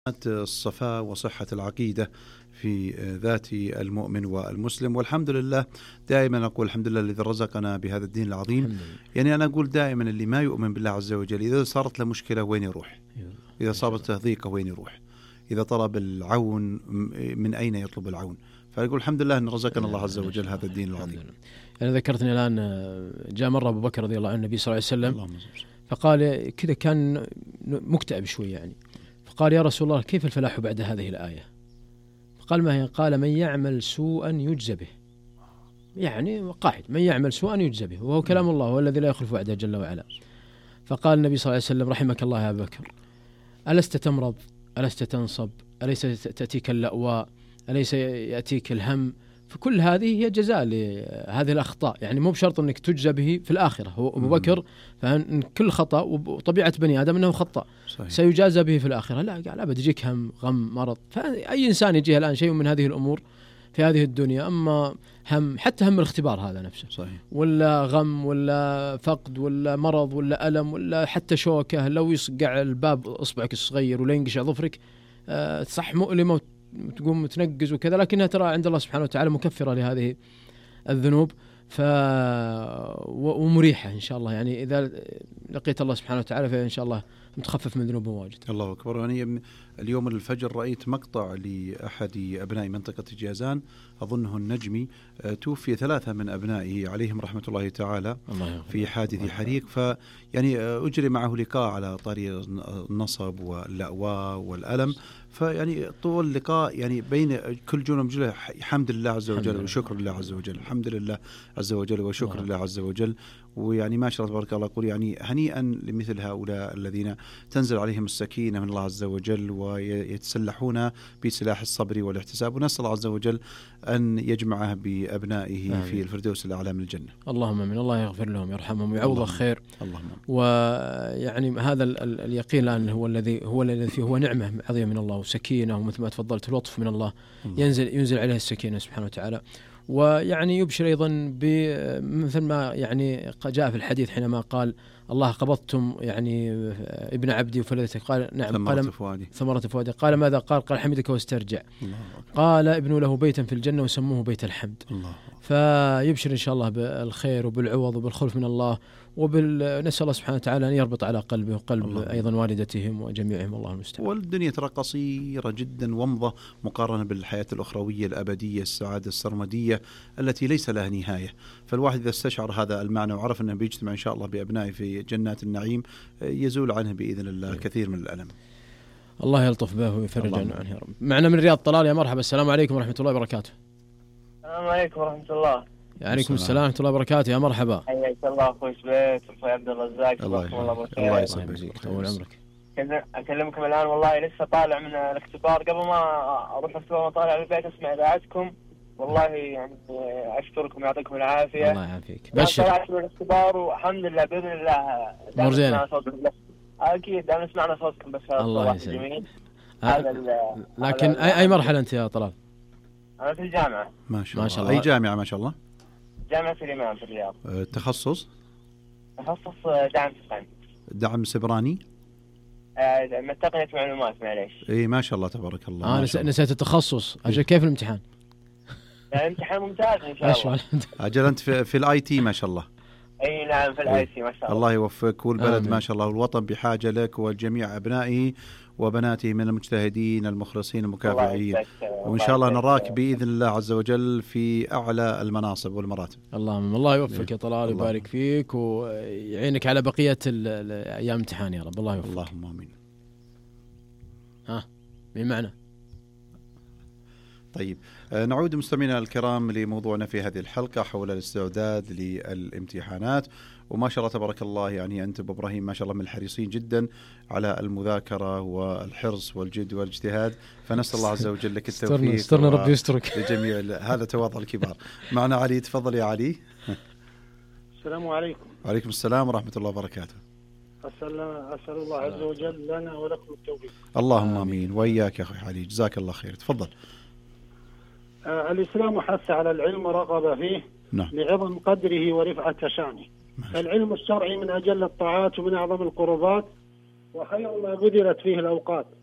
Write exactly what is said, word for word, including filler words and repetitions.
الصفاء وصحة العقيدة في ذات المؤمن والمسلم. والحمد لله دائما أقول الحمد لله الذي رزقنا بهذا الدين العظيم. يعني أنا أقول دائما اللي ما يؤمن بالله عز وجل إذا صارت له مشكلة وين يروح؟ إذا صابت ضيقة وين يروح؟ إذا طلب العون من أين يطلب العون؟ فأقول الحمد لله أن رزقنا الله عز وجل هذا الدين العظيم. أنا ذكرتني الآن جاء مرة أبو بكر رضي الله عنه النبي صلى الله عليه وسلم فقال كذا كان مكتئب شوي يعني، فقال يا رسول الله كيف الفلاح بعد هذه الآية؟ فقال ما هي؟ قال من يعمل سوءا يجزى به، يعني قاعد من يعمل سوءا يجزى به، وهو كلام الله هو الذي لا يخلف وعده جل وعلا. فقال النبي صلى الله عليه وسلم رحمك الله يا أبا بكر، ألست تمرض؟ ألست تنصب؟ أليس تأتيك اللأواء؟ أليس يأتيك الهم؟ فكل هذه هي جزاء لهذه الأخطاء، يعني مو بشرط أنك تجزى به في الآخرة. هو أبو بكر فإن كل خطأ وطبيعة بني آدم أنه خطأ صحيح. سيجازى به في الآخرة. لا قال أبد يجيك هم غم مرض، فأي إنسان يجيه الآن شيء من هذه الأمور في هذه الدنيا، أما هم حتى هم الاختبار هذا نفسه صحيح. ولا غم ولا فقد ولا مرض ولا ألم ولا حتى شوكة، لو يصقع الباب إصبعك الصغير ولا ينقشع ظفرك أه صح مؤلمة وتقوم تنقز وكذا، لكنها ترى عند الله سبحانه وتعالى مكفرة لهذه الذنوب ف ومريحة إن شاء الله. يعني إذا لقيت الله سبحانه وتعالى فإن شاء الله متخفف من ذنوب واجد. الله أكبر. يعني اليوم الفجر رأيت مقطع لأحد أبناء منطقة جازان أظنه النجمي، توفي ثلاثة من أبنائه عليهم رحمة الله تعالى الله في حادث حريق، فيعني أجري معه لقاء على طريق النصب واللأواء والألم، فيعني طول اللقاء يعني بين كل جملة وجملة حمد لله عز وجل وشكر لله عز وجل، الحمد لله عز وجل وشكر لله عز وجل. ويعني ما شاء الله تبارك الله، أقول يعني هنيئا لمثل هؤلاء الذين تنزل عليهم السكينة من الله عز وجل ويتسلحون بسلاح الصبر والاحتساب، ونسأل الله عز وجل أن يجمعه بأبنائه آمين. في الفردوس الأعلى من الجنة. اللهم آمين. الله يغفر لهم يرحمهم ويعوض خير. اللهم. ويعني هذا اليقين الآن هو الذي هو الذي فيه هو نعمة عظيمة من الله وسكينة، ومثل ما تفضلت لطف من الله, الله. ينزل ينزل عليه السكينة سبحانه وتعالى. ويعني يبشر أيضا بمثل ما يعني جاء في الحديث حينما قال الله قبضتم يعني ابن عبدي وفلذته، قال نعم ثمرة فؤادي ثمرة فؤادي قال ماذا؟ قال قال حمدك واسترجع. قال ابنوا له بيتا في الجنة وسموه بيت الحمد. الله. فيبشر إن شاء الله بالخير وبالعوض وبالخلف من الله، وبالنسأل الله سبحانه وتعالى أن يربط على قلبه وقلب الله. أيضا والدتهم وجميعهم الله المستعان. والدنيا ترى قصيرة جدا ومضة مقارنة بالحياة الأخروية الأبدية السعادة السرمدية التي ليس لها نهاية. فالواحد إذا استشعر هذا المعنى وعرف أنه بيجتمع إن شاء الله بأبنائه في جنات النعيم يزول عنه بإذن الله كثير من الألم. الله يلطف به ويفرج عنه يا رب. معنا من رياض طلال، يا مرحبا. السلام عليكم ورحمة الله وبركاته. السلام عليكم ورحمة الله. عليكم السلام ورحمة الله وبركاته. يا مرحبا. حياك الله أخوي سبيت وأخوي عبد الرزاق. الله يحفظك. الله يسلمك. طول عمرك. أكلمكم الآن والله لسه طالع من الاختبار، قبل ما أروح الاختبار طالع البيت أسمع إذاعتكم، والله يعني أشكركم يعطيكم العافية. الله يعافيك. بشر. طلعت من الاختبار والحمد لله بإذن الله. أمور زينة. أكيد دائما سمعنا صوتكم بس. الله يسلمك. هذا لكن أي أي مرحلة أنت يا طلال؟ أنا في الجامعة. ما شاء, ما شاء الله. أي جامعة؟ ما شاء الله. جامعة الإمام في الرياض. أه تخصص؟ تخصص دعم سبراني. دعم سبراني؟ أه من تقنية معلومات معليش. إيه ما شاء الله تبارك الله. آه نس... نسيت التخصص. أجل كيف الامتحان؟ الامتحان ممتاز إن شاء الله. أجل أنت في, في الآي تي ما شاء الله. أي نعم في الآي تي ما شاء الله. الله يوفقك. والبلد ما شاء الله والوطن بحاجة لك وجميع أبنائه وبناته من المجتهدين المخلصين المكافئين، وإن شاء الله نراك بإذن الله عز وجل في أعلى المناصب والمراتب. اللهم الله يوفقك يا طلال ويبارك فيك ويعينك على بقية أيام امتحان يا رب. الله يوفقك. اللهم آمين. ها مين معنا؟ طيب نعود مستمعينا الكرام لموضوعنا في هذه الحلقة حول الاستعداد للامتحانات. وما شاء الله تبارك الله يعني أنت أبو إبراهيم ما شاء الله من الحريصين جدا على المذاكرة والحرص والجد والاجتهاد، فنسأل الله عز وجل لك التوفيق. استرنا ربي يسترك لجميع هذا تواضع الكبار. معنا علي، تفضل يا علي. السلام عليكم. وعليكم السلام ورحمة الله وبركاته. أسأل, أسأل الله عز وجل لنا ولكم التوفيق. اللهم آمين. وإياك يا أخي علي، جزاك الله خير. تفضل. آه الإسلام حث على العلم ورغب فيه نعم. لعظم قدره ورفعة شأنه. العلم الشرعي من أجل الطاعات ومن أعظم القربات، وخير ما بذلت فيه الأوقات،